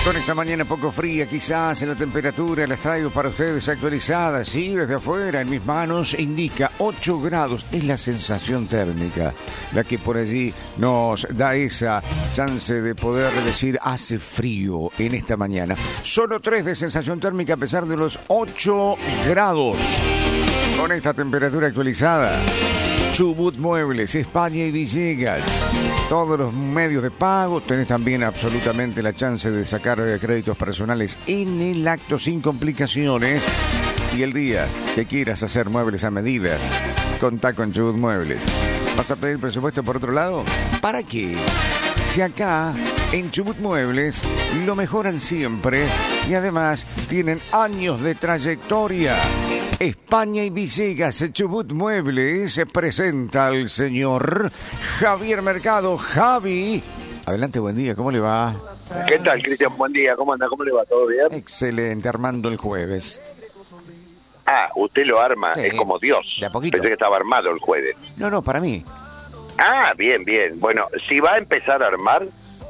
Con esta mañana poco fría, quizás en la temperatura, las traigo para ustedes actualizadas. Sí, desde afuera, en mis manos, indica 8 grados. Es la sensación térmica la que por allí nos da esa chance de poder decir hace frío en esta mañana. Solo 3 de sensación térmica a pesar de los 8 grados. Con esta temperatura actualizada. Chubut Muebles, España y Villegas. Todos los medios de pago. Tenés también absolutamente la chance de sacar créditos personales en el acto sin complicaciones. Y el día que quieras hacer muebles a medida, contá con Chubut Muebles. ¿Vas a pedir presupuesto por otro lado? ¿Para qué? Si acá, en Chubut Muebles, lo mejoran siempre y además tienen años de trayectoria. España y Villegas, Chubut Muebles, se presenta al señor Javier Mercado. Javi, adelante, buen día, ¿cómo le va? ¿Qué tal, Cristian? Buen día, ¿cómo anda? ¿Cómo le va? ¿Todo bien? Excelente, armando el jueves. Ah, usted lo arma, Sí, es como Dios. de a poquito. Pensé que estaba armado el jueves. No, para mí. Ah, bien, bien. Bueno, si va a empezar a armar,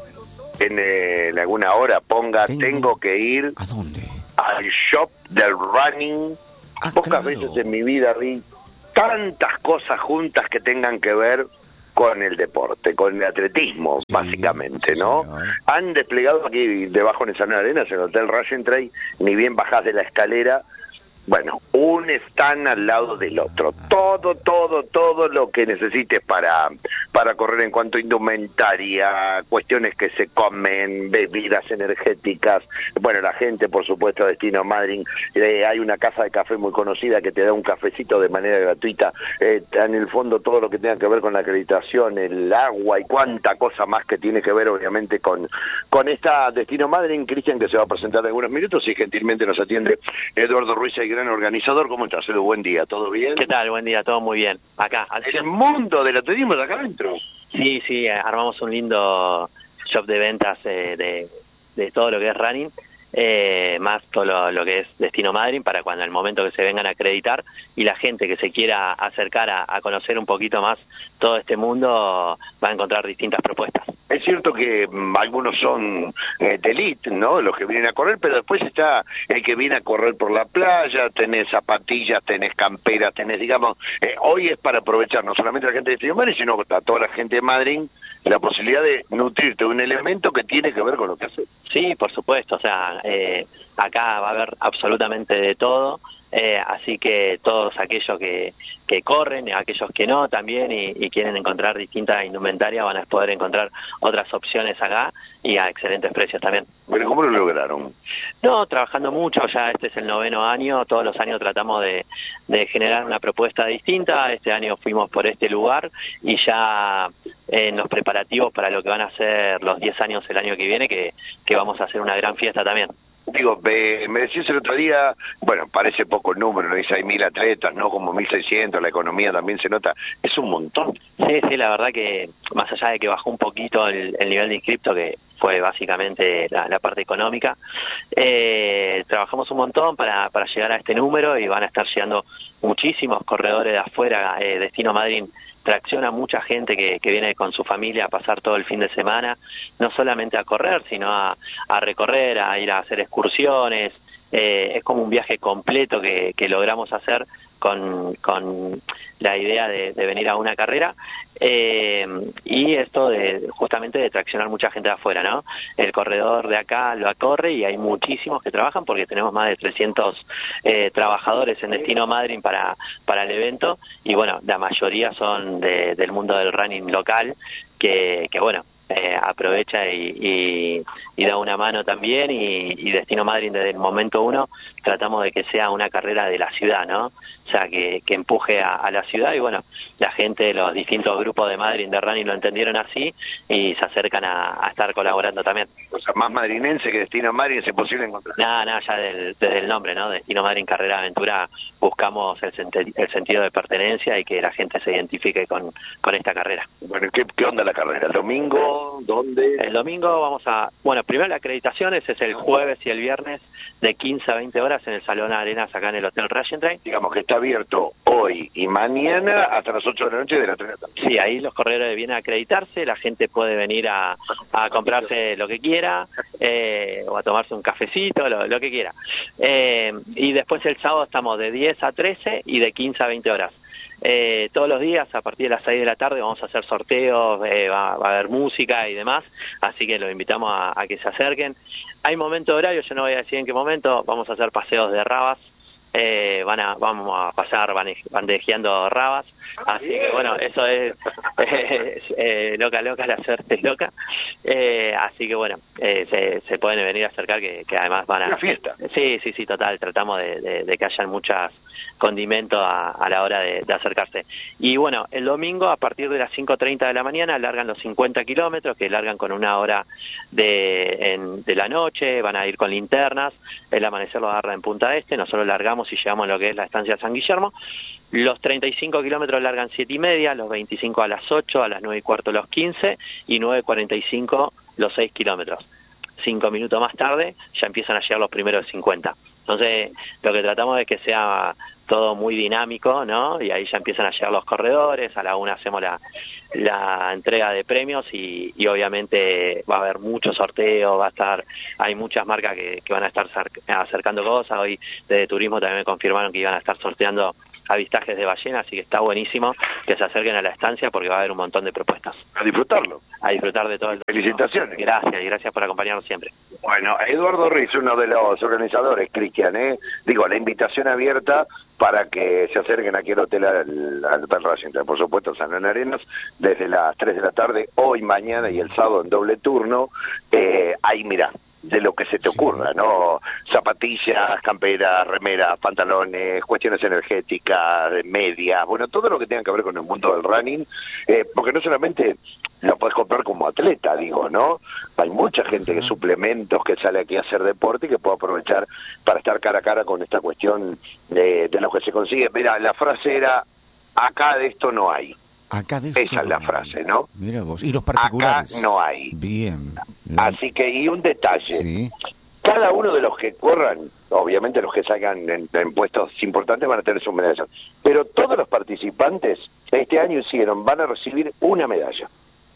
en alguna hora ponga, tengo que ir ¿A dónde? al shop del running. Pocas veces en mi vida vi tantas cosas juntas que tengan que ver con el deporte, con el atletismo, Sí, básicamente, sí, ¿no? señor. Han desplegado aquí debajo en San Arenas, en el Hotel Ragentray, ni bien bajás de la escalera, bueno, un stand al lado del otro. Todo lo que necesites para correr en cuanto a indumentaria, cuestiones que se comen, bebidas energéticas. Bueno, la gente, por supuesto, Destino Madryn. Hay una casa de café muy conocida que te da un cafecito de manera gratuita. En el fondo, todo lo que tenga que ver con la acreditación, el agua y cuánta cosa más que tiene que ver, obviamente, con esta Destino Madryn. Cristian, que se va a presentar en algunos minutos y gentilmente nos atiende Eduardo Ruiz, el gran organizador. ¿Cómo estás, Edu? Buen día, ¿todo bien? ¿Qué tal? Buen día, todo muy bien. Acá, El mundo del atletismo de acá adentro. Sí, armamos un lindo shop de ventas de todo lo que es running, más todo lo que es Destino Madryn, para cuando el momento que se vengan a acreditar y la gente que se quiera acercar a conocer un poquito más todo este mundo va a encontrar distintas propuestas. Es cierto que algunos son de elite, ¿no? Los que vienen a correr, pero después está el que viene a correr por la playa, tenés zapatillas, tenés camperas, tenés, digamos, hoy es para aprovechar no solamente a la gente de Destino Madryn, sino a toda la gente de Madryn, la posibilidad de nutrirte de un elemento que tiene que ver con lo que haces. Sí, por supuesto, o sea, acá va a haber absolutamente de todo, así que todos aquellos que corren, aquellos que no también y quieren encontrar distintas indumentarias van a poder encontrar otras opciones acá y a excelentes precios también. Pero ¿cómo lo lograron? No, trabajando mucho, ya este es el 9º año, todos los años tratamos de generar una propuesta distinta. Este año fuimos por este lugar y ya en los preparativos para lo que van a ser los 10 años el año que viene, que vamos a hacer una gran fiesta también. Digo, me decías el otro día, bueno, parece poco el número, ¿no? Dice, hay 1.000 atletas, ¿no? Como 1.600, la economía también se nota, es un montón. Sí, la verdad que más allá de que bajó un poquito el nivel de inscripto, que fue básicamente la parte económica, trabajamos un montón para llegar a este número y van a estar llegando muchísimos corredores de afuera. Destino Madryn tracciona mucha gente que viene con su familia a pasar todo el fin de semana, no solamente a correr, sino a recorrer, a ir a hacer excursiones. Es como un viaje completo que logramos hacer con la idea de venir a una carrera, y esto justamente de traccionar mucha gente de afuera, ¿no? El corredor de acá lo corre y hay muchísimos que trabajan porque tenemos más de 300 trabajadores en Destino Madryn para el evento, y bueno, la mayoría son del mundo del running local que bueno, aprovecha y da una mano también, y Destino Madryn desde el momento 1 tratamos de que sea una carrera de la ciudad, ¿no? O sea, que empuje a la ciudad, y bueno, la gente, los distintos grupos de Madryn de running lo entendieron así y se acercan a estar colaborando también. O sea, más madrinense que Destino Madryn es imposible encontrar. No, ya desde el nombre, ¿no? Destino Madryn Carrera Aventura, buscamos el sentido de pertenencia y que la gente se identifique con esta carrera. Bueno, ¿qué onda la carrera? ¿El domingo? ¿Dónde? El domingo vamos bueno, primero la acreditación es el jueves y el viernes de 15 a 20 horas en el Salón Arenas acá en el Hotel Ragentray. Digamos que está abierto hoy hoy y mañana hasta las 8 de la noche de la 3 de la tarde. Sí, ahí los corredores vienen a acreditarse, la gente puede venir a comprarse lo que quiera, o a tomarse un cafecito, lo que quiera. Y después el sábado estamos de 10 a 13 y de 15 a 20 horas. Todos los días a partir de las 6 de la tarde vamos a hacer sorteos, va a haber música y demás, así que los invitamos a que se acerquen. Hay momento de horario, yo no voy a decir en qué momento, vamos a hacer paseos de rabas, vamos a pasar bandejeando rabas, así que bueno, eso es loca la suerte loca, así que bueno, se pueden venir a acercar que además van a... Una fiesta. Sí, total, tratamos de que hayan muchas condimentos a la hora de acercarse. Y bueno, el domingo a partir de las 5:30 de la mañana largan los 50 kilómetros, que largan con 1 hora de la noche, van a ir con linternas, el amanecer lo agarra en Punta Este, nosotros largamos y llegamos a lo que es la estancia San Guillermo. Los 35 kilómetros largan 7:30, los 25 a las 8, a las 9:15 los 15 y 9:45 los 6 kilómetros. 5 minutos más tarde ya empiezan a llegar los primeros 50. Entonces, lo que tratamos es que sea todo muy dinámico, ¿no? Y ahí ya empiezan a llegar los corredores, a la 1 hacemos la entrega de premios y obviamente va a haber muchos sorteos, hay muchas marcas que van a estar acercando cosas. Hoy desde Turismo también me confirmaron que iban a estar sorteando avistajes de ballena, así que está buenísimo que se acerquen a la estancia porque va a haber un montón de propuestas. A disfrutarlo. A disfrutar de todo el... Felicitaciones. Gracias, y gracias por acompañarnos siempre. Bueno, Eduardo Ruiz, uno de los organizadores, Cristian, la invitación abierta para que se acerquen aquí al hotel al Hotel Racing, por supuesto San León Arenas, desde las 3 de la tarde, hoy, mañana y el sábado en doble turno. Ahí mirá, de lo que se te ocurra, ¿no? Zapatillas, camperas, remeras, pantalones, cuestiones energéticas, medias, bueno, todo lo que tenga que ver con el mundo del running, porque no solamente lo puedes comprar como atleta, digo, ¿no? Hay mucha gente que suplementos, que sale aquí a hacer deporte y que puede aprovechar para estar cara a cara con esta cuestión de lo que se consigue. Mira, la frase era, acá de esto no hay. Acá de esto esa es la frase, ¿no? Mira vos, y los particulares. Acá no hay. Bien. Así que, y un detalle. Sí. Cada uno de los que corran, obviamente los que salgan en puestos importantes van a tener sus medallas, pero todos los participantes este año van a recibir una medalla.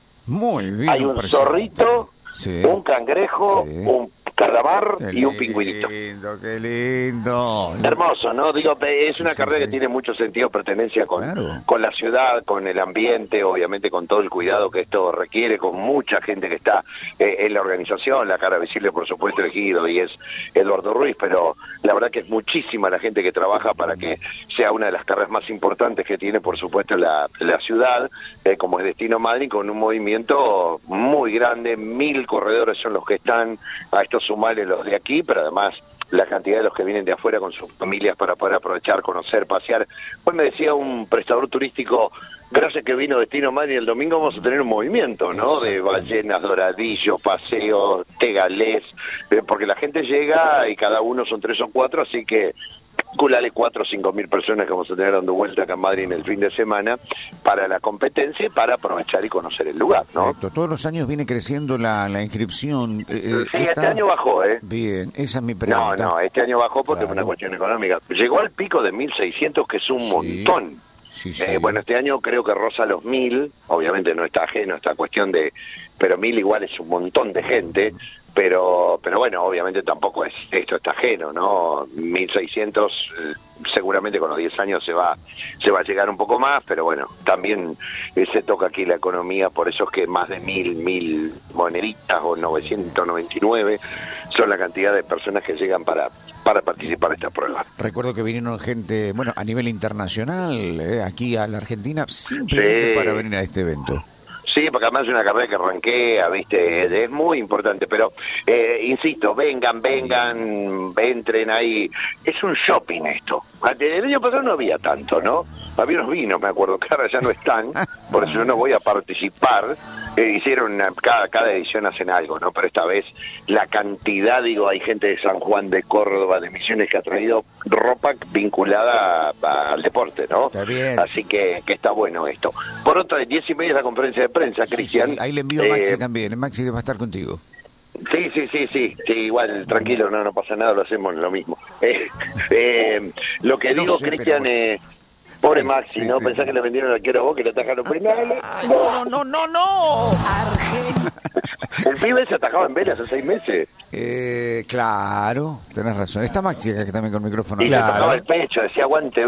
Muy bien. Hay un zorrito, sí, un cangrejo, sí, un calamar qué y un pingüinito. Qué lindo. Hermoso, ¿no? Digo, es una carrera que tiene mucho sentido de pertenencia con la ciudad, con el ambiente, obviamente con todo el cuidado que esto requiere, con mucha gente que está en la organización, la cara visible, por supuesto, elegido, y es Eduardo Ruiz, pero la verdad que es muchísima la gente que trabaja para que sea una de las carreras más importantes que tiene, por supuesto, la ciudad, como es Destino Madrid, con un movimiento muy grande, 1000 corredores son los que están, a estos sumarles los de aquí, pero además la cantidad de los que vienen de afuera con sus familias para poder aprovechar, conocer, pasear. Hoy me decía un prestador turístico, gracias que vino Destino Madrid el domingo vamos a tener un movimiento, ¿no? De ballenas, doradillos, paseos, tegalés, porque la gente llega y cada uno son 3 o 4, así que calculale 4 o 5 mil personas que vamos a tener dando vuelta acá en Madrid en el fin de semana para la competencia y para aprovechar y conocer el lugar, ¿no? Correcto. Todos los años viene creciendo la inscripción. Sí, este año bajó, Bien, esa es mi pregunta. No, este año bajó porque Claro. es una cuestión económica. Llegó al pico de 1.600, que es un montón. Sí, sí. Bueno, este año creo que roza los 1.000, obviamente no está ajeno a esta cuestión pero 1.000 igual es un montón de gente, pero bueno, obviamente tampoco esto está ajeno, ¿no? 1.600 seguramente con los 10 años se va a llegar un poco más, pero bueno, también se toca aquí la economía, por eso es que más de 1.000 moneditas o 999 son la cantidad de personas que llegan para participar en esta prueba. Recuerdo que vinieron gente, bueno, a nivel internacional, aquí a la Argentina, simplemente para venir a este evento. Sí, porque además es una carrera que arranquea, ¿viste? Es muy importante, pero insisto, vengan, entren ahí. Es un shopping esto. El año pasado no había tanto, ¿no? Había unos vinos, me acuerdo, que ahora ya no están, por eso yo no voy a participar. Hicieron, cada edición hacen algo, ¿no? Pero esta vez la cantidad, hay gente de San Juan, de Córdoba, de Misiones que ha traído ropa vinculada al deporte, ¿no? Está bien. Así que está bueno esto. Por otro, 10:30 la conferencia de prensa, Sí, Cristian. sí. Ahí le envío a Maxi también, Maxi va a estar contigo. Sí, igual, tranquilo, no pasa nada, lo hacemos lo mismo. Lo que No digo, sé, Cristian, pero Pobre Maxi, ¿no? Pensás que le vendieron al quiero vos, que le atajan los penales. No. El pibe se atajaba en Vélez hace 6 meses. Claro, tenés razón. Está Maxi acá que también con micrófono. Y le tocaba el pecho, decía aguante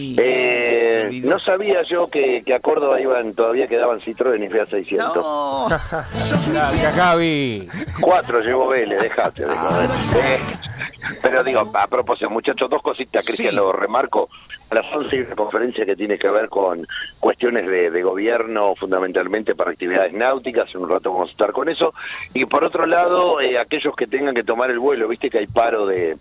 Vélez. No sabía yo que a Córdoba todavía quedaban Citroën y Fiat 600. No. Gracias, Javi. 4 llevó Vélez, dejate de joder. Pero digo, a propósito, muchachos, 2 cositas, Cristian, lo remarco. A las 11 hay una conferencia que tiene que ver con cuestiones de gobierno, fundamentalmente para actividades náuticas. En un rato vamos a estar con eso. Y por otro lado, aquellos que tengan que tomar el vuelo, viste que hay paro de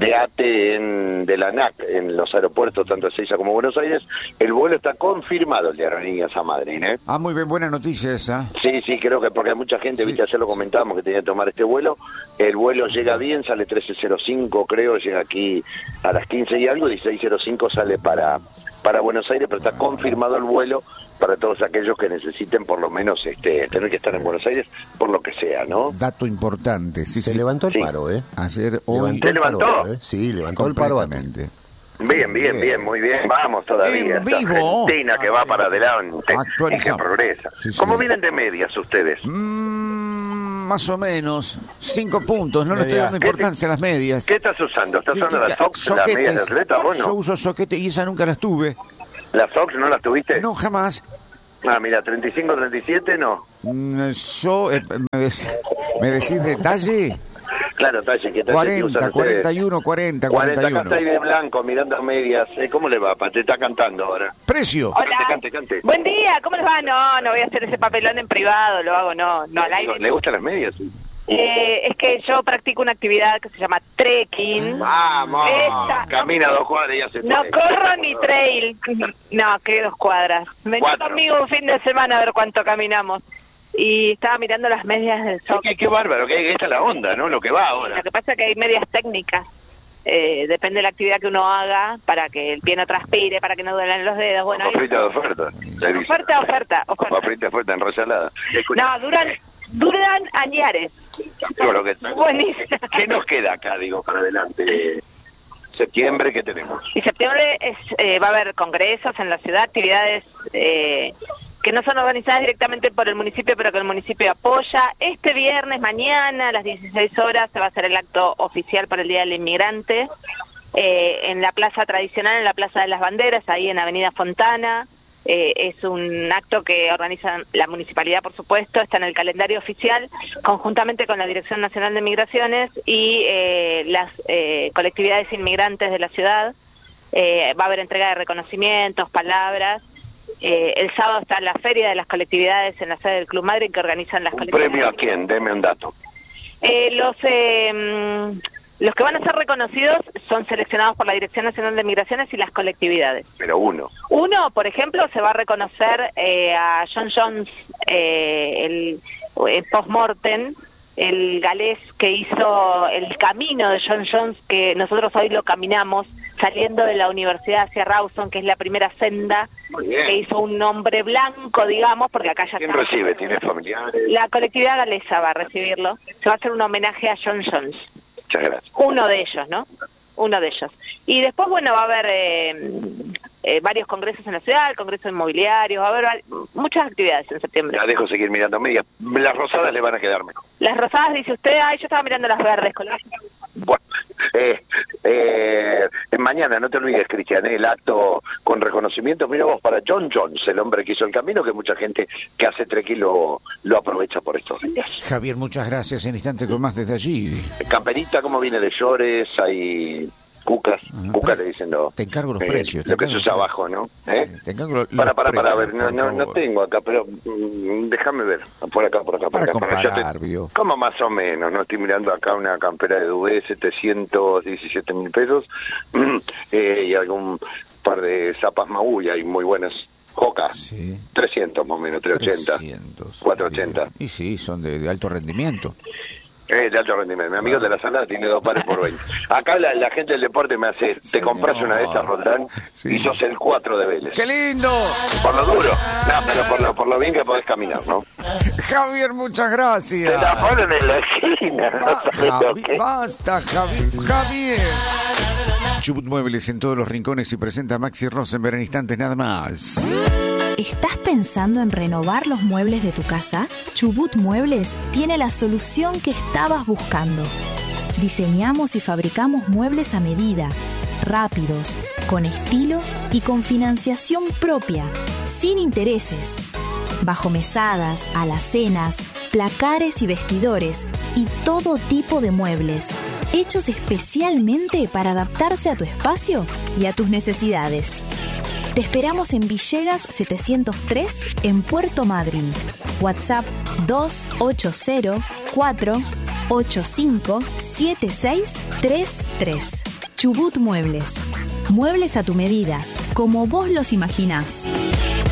ATE de la ANAC en los aeropuertos, tanto de Ezeiza como Buenos Aires. El vuelo está confirmado, el de Aerolíneas a Madrid, ¿eh? Muy bien, buena noticia esa. Sí, creo que porque hay mucha gente, viste, ayer lo comentábamos que tenía que tomar este vuelo. El vuelo llega bien, sale 13:05, creo, llega aquí a las 15 y algo, 16:05 sale para Buenos Aires, pero está confirmado el vuelo para todos aquellos que necesiten por lo menos tener que estar en Buenos Aires por lo que sea, ¿no? Dato importante. Se levantó el paro, ¿eh? Ayer, hoy. ¿Se levantó? Sí, levantó el paro. Bien, muy bien, vamos todavía. En vivo. Argentina que va para adelante y que progresa. Sí, ¿Cómo vienen de medias ustedes? Más o menos, 5 puntos, no le estoy dando importancia a las medias. ¿Qué estás usando? ¿Estás usando las socks, las medias de atleta o no? Yo uso soquete y esa nunca las tuve. ¿Las socks no las tuviste? No, jamás. Mira, 35, 37 no. Yo, ¿me decís detalle? Claro, talle, ¿qué talle 40, 41, 40, 41. Acá está de blanco mirando medias. ¿Cómo le va, pa? Te está cantando ahora. ¿Precio? Hola. Cante. Buen día, ¿cómo les va? No voy a hacer ese papelón en privado, lo hago, no al aire. ¿Le gustan las medias? Es que yo practico una actividad que se llama trekking. ¡Vamos! Camina 2 cuadras y hace No corro ni trail. No, que 2 cuadras. Vení 4. conmigo un fin de semana a ver cuánto caminamos. Y estaba mirando las medias del sock. Qué bárbaro, que esta es la onda, ¿no? Lo que va ahora. Lo que pasa es que hay medias técnicas. Depende de la actividad que uno haga para que el pie no transpire, para que no duelen los dedos. Bueno, oferta de oferta. Oferta enrollada. No, duran añares. Buenísimo. ¿Qué nos queda acá, para adelante? Septiembre, ¿qué tenemos? Y septiembre va a haber congresos en la ciudad, actividades que no son organizadas directamente por el municipio, pero que el municipio apoya. Este viernes, mañana, a las 16 horas, se va a hacer el acto oficial para el Día del Inmigrante, en la plaza tradicional, en la Plaza de las Banderas, ahí en Avenida Fontana. Es un acto que organiza la municipalidad, por supuesto, está en el calendario oficial, conjuntamente con la Dirección Nacional de Migraciones y las colectividades inmigrantes de la ciudad. Va a haber entrega de reconocimientos, palabras. El sábado está la Feria de las Colectividades en la sede del Club Madrid que organizan las colectividades. ¿Premio a quién? Deme un dato. Los que van a ser reconocidos son seleccionados por la Dirección Nacional de Migraciones y las colectividades. Pero uno, por ejemplo, se va a reconocer a John Jones, el post-mortem, el galés que hizo el camino de John Jones, que nosotros hoy lo caminamos saliendo de la universidad hacia Rawson, que es la primera senda que hizo un hombre blanco, digamos, porque acá ya... ¿Quién recibe? ¿Tiene familiares? La colectividad galesa va a recibirlo. Se va a hacer un homenaje a John Jones. Muchas gracias. Uno de ellos, ¿no? Uno de ellos. Y después, bueno, va a haber varios congresos en la ciudad, el congreso inmobiliario, va a haber muchas actividades en septiembre. La dejo seguir mirando medias. Las rosadas le van a quedar mejor. Las rosadas, dice usted, yo estaba mirando las verdes. Bueno, mañana, no te olvides, Cristian, el acto con reconocimiento, mira vos, para John Jones, el hombre que hizo el camino, que mucha gente que hace trekking lo aprovecha por estos días. Javier, muchas gracias. En instante con más desde allí. Camperita, ¿cómo viene de Llores? Hay cucas, cucas le dicen lo... Te encargo los precios. Lo que se usa abajo, ¿no? Te encargo los para precios, ver, no tengo acá, pero déjame ver, por acá. Para comparar, vio. Como más o menos, no estoy mirando acá una campera de Dubé, 717.000 pesos, y algún par de zapas Magulla y muy buenas. Coca, sí. 300 más o menos, 380, 480. Y sí, son de alto rendimiento. De alto rendimiento. Mi amigo de la Salada tiene 2 pares por 20. Acá la gente del deporte me hace, te compras una de estas, Roldán, y sos el 4 de Vélez. ¡Qué lindo! Por lo duro. No, pero por lo bien que podés caminar, ¿no? Javier, muchas gracias. Te la ponen en la esquina. Basta, Javier. Chubut Muebles en todos los rincones y presenta a Maxi Rosenberg en instantes nada más. ¿Estás pensando en renovar los muebles de tu casa? Chubut Muebles tiene la solución que estabas buscando. Diseñamos y fabricamos muebles a medida, rápidos, con estilo y con financiación propia, sin intereses. Bajo mesadas, alacenas, placares y vestidores y todo tipo de muebles, hechos especialmente para adaptarse a tu espacio y a tus necesidades. Te esperamos en Villegas 703 en Puerto Madryn. WhatsApp 280-485-7633. Chubut Muebles. Muebles a tu medida, como vos los imaginás.